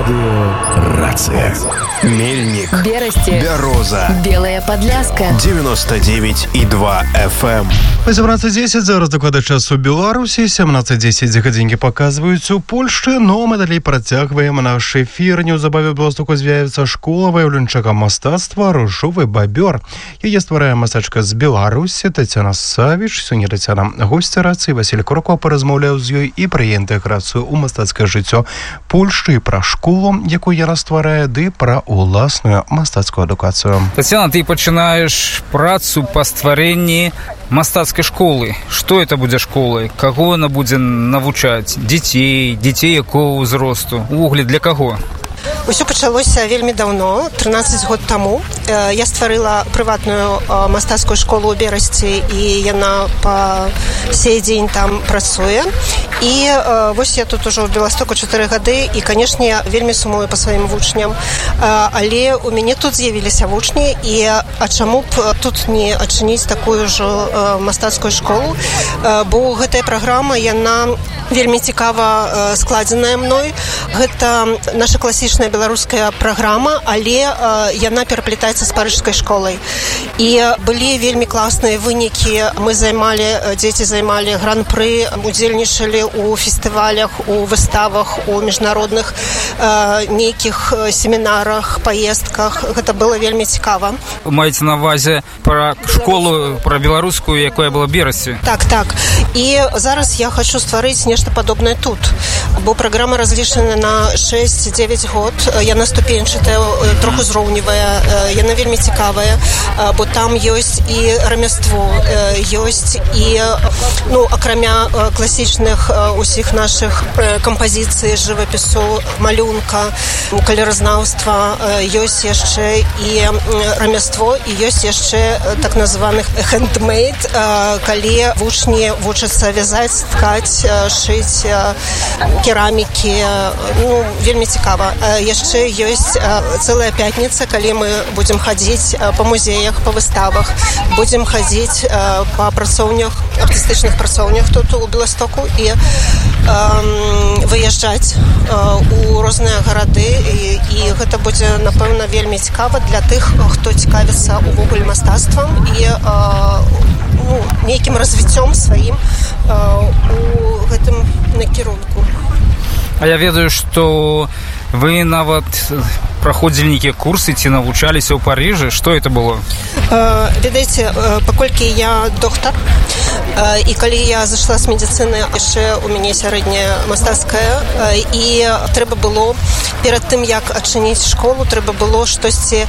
Радиорация. Мельник. Берасти. Бяроза. Белая Подляска. 99,2 FM. 18:10, зараз докладний час у Білорусі, 17:10 годинки показуються у Польщі, но ми далі протягуємо наш ефір. Неўзабаве у Білостоку з'явиться школа ваяўленчага мастацтва «Ружовы бабёр». Яе стварае мастачка з Беларусі Тацяна Савіч. Сёння Тацяна госця рацыі. Васіль Крокаў паразмаўляў з ёй і пра інтэграцыю ў мастацкае жыццё Польшчы, і пра школу, якую яна стварае, ды пра уласную мастацкую адукацыю. Тацяна, ты пачынаеш працу па стварэнні мастацкай школы. Што это будзе школай? Каго яна будзе навучаць? Дзяцей якого ўзросту? Увогуле для каго? Усё пачалося вельмі даўно, 13 год таму. Я стварыла прыватную мастацкую школу ў Берасці, і яна па сей дзень там працуе. І вось я тут ужо ў Беластоку 4 гады, і, канешне, я вельмі сумую па сваім вучням. Але у мяне тут з'явіліся вучні, і чаму б тут не адчыніць такую ж мастацкую школу? Бо гэтая праграма, яна вельмі цікава складзеная мной. Гэта наша класічная беларуская праграма, але яна пераплетаецца з парыжскай школай. І былі вельмі класныя вынікі. Дзеці займалі гран-пры, удзельнічалі у фестывалях, у выставах, у міжнародных нейкіх семінарах, паездках. Гэта было вельмі цікава. Маеце на ўвазе пра школу, пра беларускую, якая была в Берасці? Так. І зараз я хочу стварыць нешта падобнае тут. Бо праграма разлічана на 6-9 год. Яна ступеньчатая, трохузроўневая, яна вельмі цікавая, бо там ёсць і рамяство, ёсць і, акрамя класічных усіх нашых кампазіцый, жывапісу, малюнка, каляразнаўства, ёсць яшчэ і рамяство, і ёсць яшчэ так названых хендмейд, калі вучні вучацца вязаць, ткаць, шыць, керамікі, вельмі цікава. Яшчэ ёсць цэлая пятніца, калі мы будзем хадзіць па музеях, па выставах, будзем хадзіць па працоўнях, артыстычных працоўнях тут у Беластоку і выязджаць у розныя гарады, і гэта будзе, напэўна, вельмі цікава для тых, хто цікавіцца увогуле мастацтвам і нейкім развіццём сваім у гэтым накірунку. А я ведаю, што вы нават праходзілі нейкія курсы ці навучаліся ў Парыжы. Што это было? Ведаеце, паколькі я доктар, і калі я зайшла з медыцыны, яшчэ у мяне сярэдняя мастацкая, і трэба было перад тым, як адчыніць школу, трэба было штосьці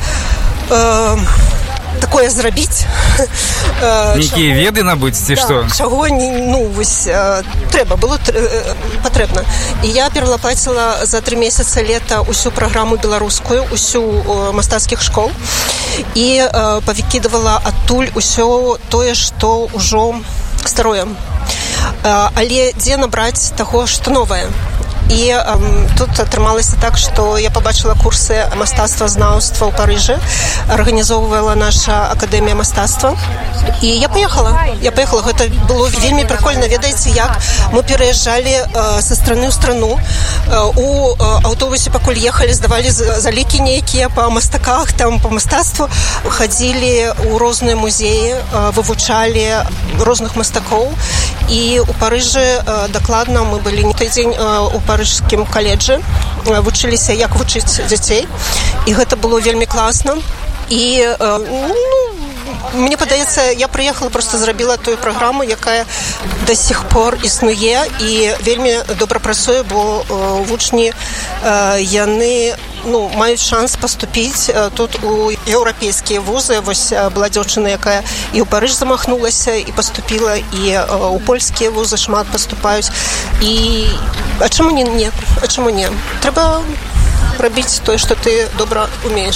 такое зрабіць. Нейкія веды набыць, ці што? Чаго, трэба, было патрэбна. І я пералапаціла за 3 месяца лета усю праграму беларускую, усю мастацкіх школ, і павыкідывала адтуль усё тое, што ўжо старое. Але дзе набраць таго, што новае? І тут атрымалася так, што я пабачыла курсы мастацтвазнаўства ў Парыжы, арганізоўвала наша акадэмія мастацтва, і я паехала. Гэта было вельмі прикольна. Ведаеце, як мы пераязджалі са страны ў страну, у аўтобусе пакуль ехалі, здавалі залікі нейкія па мастаках, там па мастацтву, хадзілі ў розныя музеі, вывучалі розных мастакоў, і у Парыжы дакладна мы былі не той дзень у парыжскім каледжы, вучыліся, як вучыць дзяцей, і гэта было вельмі класна. І мне падаецца, я прыехала, просто зрабіла тую праграму, якая да сих пор існуе і вельмі добра працуе, бо вучні, яны маюць шанс паступіць тут у еўрапейскія вузы. Вось была дзяўчына, якая і ў Парыж замахнулася і паступіла, і ў польскія вузы шмат паступаюць. А чаму не? Трэба рабіць тое, што ты добра умееш.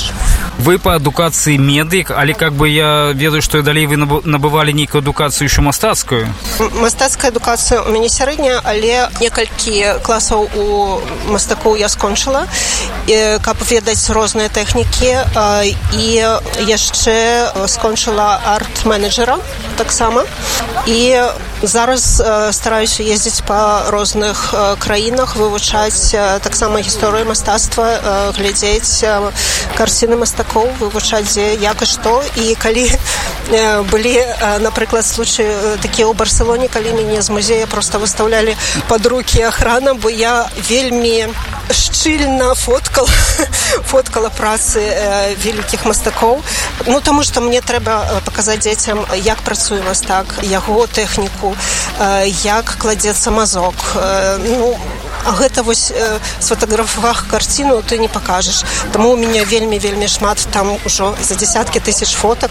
Вы по адукацыі медык, але как бы я ведаю, што далей вы набывалі нейкую адукацыю еще мастацкую. Мастацкая адукацыя у мяне сярэдняя, але некалькі класаў у мастакоў я скончыла, каб ведаць розныя тэхнікі, і яшчэ скончыла арт-менеджера таксама. І зараз стараюся ездзіць па розных краінах, вывучаць таксама гісторыю мастацтва, глядзець карціны мастакоў, вывучаць дзе, як і што. І калі былі, напрыклад, случаі такія ў Барселоне, калі мяне з музея проста выставлялі пад рукі ахрана, бо я вельмі шчыльна фоткала працы вялікіх мастакоў. Ну, таму што мне трэба паказаць дзецям, як працуе мастак, яго тэхніку, як кладзецца мазок. Ну, а гэта вось сфотаграфавах карціну ты не пакажаш. Таму у мяне вельмі шмат, там ужо за дзесяткі тысяч фотак,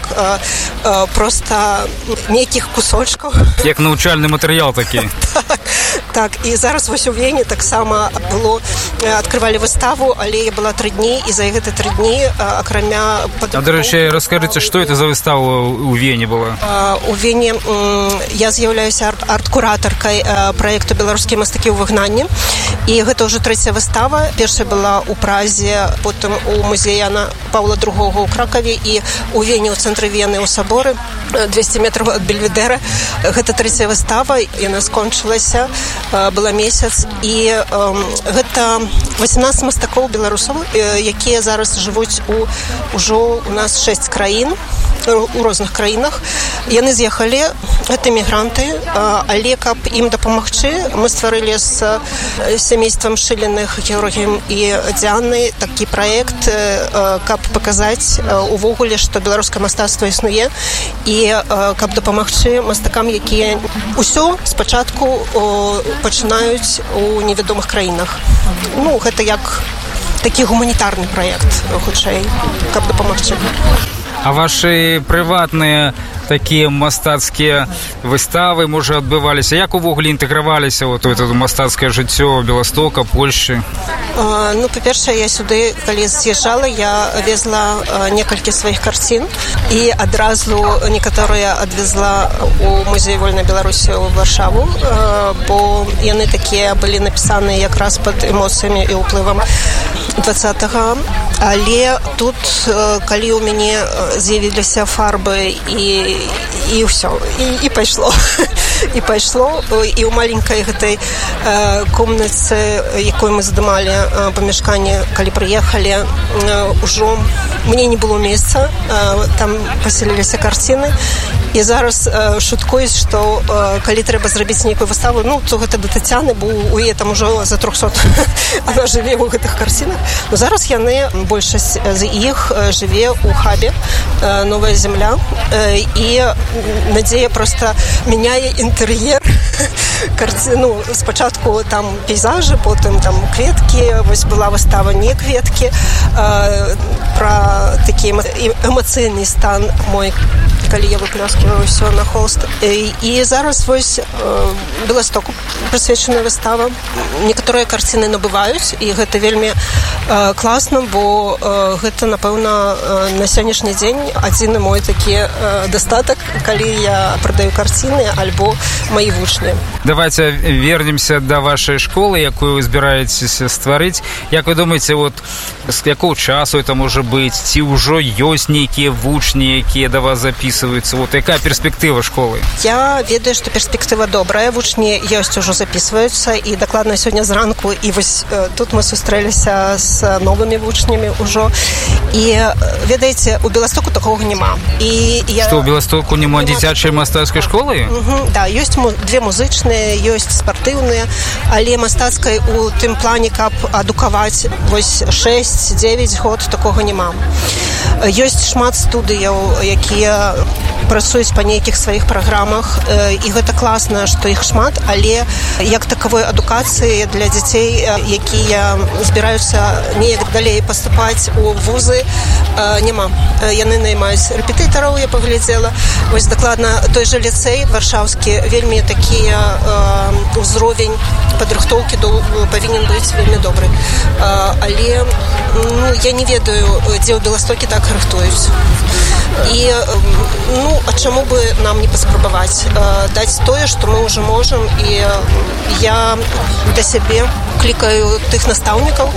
проста нейкіх кусочкаў. Як навучальны матэрыял такі. Так, і зараз вось у Вене таксама было, адкрывалі выставу, але я была 3 дні, і за гэты 3 дні, акрамя... А, дарэчы, раскажыце, што это за выстава у Вене была? У Вене я з'яўляюся арт-куратаркай праекту «Беларускія мастакі ў выгнанні», і гэта ўжо 3-я выстава. Першая была ў Празе, потым у музеі Яна Паўла II ў Кракаве, і у Вене, у цэнтры Вены, у саборы, 200 метраў ад Бельведера. Гэта 3-я выстава, яна скончылася, была месяц, і гэта 18 мастакоў беларусаў, якія зараз жывуць ужо у нас 6 краін, у розных краінах. Яны з'ехалі, гэта мігранты, але каб ім дапамагчы, мы стварылі з сямействам Шыліных, Георгіем і Дзянай такі праект, каб паказаць увогуле, што беларускае мастацтва існуе, і каб дапамагчы мастакам, якія ўсё спачатку пачынаюць у невядомых краінах. Ну, гэта як такі гуманітарны праект, хутчэй, каб дапамагчы. А ваши прыватныя такія мастацкія выставы, можа, адбываліся? Як увогуле інтэграваліся вот у это мастацкае жыццё Беластока, Польшчы? Ну, па-першае, я сюды, калі з'язджала, я везла некалькі сваіх карцін, і адразу некаторыя адвезла у музей вольнай Беларусі ў Варшаву, бо яны такія былі напісаныя якраз пад эмоцыямі і ўплывам 20-го. Але тут, калі ў мяне з'явіліся фарбы і ўсё, і пайшло. І пайшло, і ў маленькай гэтай комнаце, якой мы здымалі памяшканне, калі прыехалі, ужо мне не было месца, там паселіліся карціны. І зараз шуткуюць, што калі трэба зрабіць нейкую выставу, ну, то гэта да Тацяны, бо у яе там ужо за 300 она жыве ў гэтых карцінах. Но зараз яны, большасць з іх жыве ў хабе «Новая земля», і Надзея проста мяняе інтэр'ер. Ну, спачатку там пейзажы, потым там кветкі, вось была выстава «Не кветкі», пра такі эмацыйны стан мой, калі я выплёскиваю ўсё на холст. І зараз вось Беластоку прысвечаная выстава. Некаторыя карціны набываюць, і гэта вельмі класна, бо гэта, напэўна, на сённяшні дзень адзіны мой такі дастатак, калі я прадаю карціны альбо мои вучні. Давайте вернемся до вашей школы, якую вы збіраецеся стварыць. Як вы думаеце, вот з якого часу это можа быць? Ці ўжо ёсць нейкія вучні, якія да вас записываюцца? Вот якая перспектыва школы? Я ведаю, што перспектыва добрая. Вучні ёсць, ужо записываюцца, і дакладна сёння зранку, і вось тут мы сустрэліся з новымі вучнямі ўжо. І ведаеце, у Беластоку такога няма. Што, у Беластоку няма дзіцячай мастацкай школы? Да, ёсць две музычныя, ёсць спартыўныя, але мастацкай у тым плане, каб адукаваць вось 6-9 год, такога няма. Ёсць шмат студыяў, якія працуюць па нейкіх сваіх праграмах, і гэта класна, што іх шмат, але як такавой адукацыі для дзяцей, якія збіраюцца неяк далей паступаць у вузы, няма. Яны наймаюць рэпетытараў, я паглядзела. Вось дакладна той жа ліцэй варшаўскі, вельмі такі ўзровень падрыхтоўкі павінен быць вельмі добры. але я не ведаю, дзе ў Беластокі так рыхтуюць. І а чаму бы нам не паспрабаваць даць тое, што мы ўжо можам. І я да сябе клікаю тых настаўнікаў,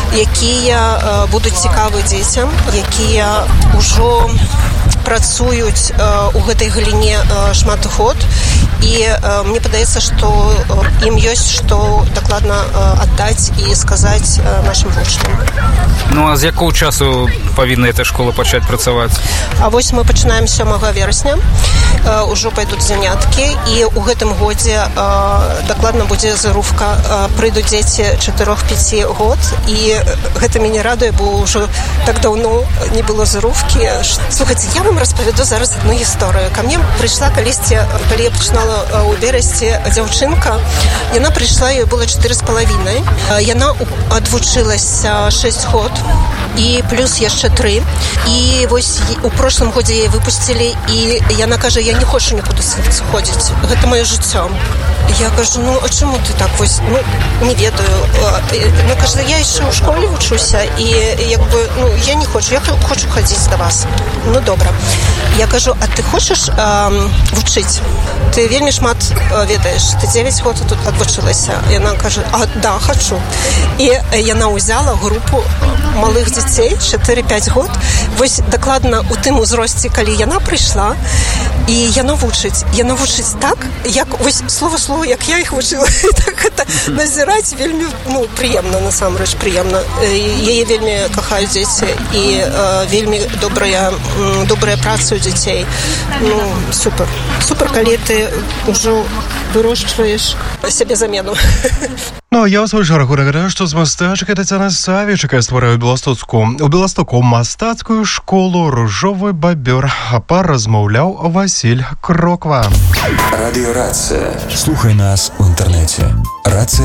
якія будуць цікавы дзецям, якія ўжо працуюць у гэтай галіне шмат год. І мне падаецца, што ім ёсць што дакладна аддаць і сказаць нашым вучням. Ну а з якого часу павінна эта школа пачаць працаваць? А вось мы пачынаем 7 верасня, ужо пайдуць заняткі, і ў гэтым годзе дакладна будзе зарубка. Прыйдуць дзеці 4-5 год, і гэта мяне радуе, бо ўжо так даўно не было зарубкі. Слухайце, я вам распавяду зараз адну гісторыю. Ка мне прыйшла калісьці, калі я пачынала ў берасці, дзяўчынка. Яна прыйшла, ёй было 4,5. Яна адвучылася 6 год, і плюс яшчэ 3. І вось у прошлым годзе яе выпусцілі, і яна кажа, я не хочу нікуды сходзіць. Гэта маё жыццё. Я кажу, а чаму ты так вось, не ведаю. Она кажа, я яшчэ ў школе вучуся, і я не хочу, я хочу хадзіць да вас. Добра. Я кажу, а ты хочаш вучыць? Ты вельмі шмат ведаеш, ты 9 год тут адвучылася. Яна кажа, да, хочу. І яна ўзяла групу малых дзяцей, 4-5 год. Вось дакладна у тым узросце, калі яна прыйшла, і яна вучыць. Яна вучыць так, як вось слова-слова, як я іх вучыла. Так гэта назіраць вельмі, прыемна, насамрэч прыемна. Яе вельмі кахаюць дзеці, і вельмі добрая праца у дзяцей. Супер. Супер, калі ты ўжо вырошчваеш сябе замену. Я ў свой чаргу нагадаю, што з мастачкай Тацяна Савіч, якая стварае у Беластоку мастацкую школу «Ружовы бабёр», паразмаўляў Васіль Кроква. Радыёрацыя. Слухай нас у інтэрнэце. Рацыя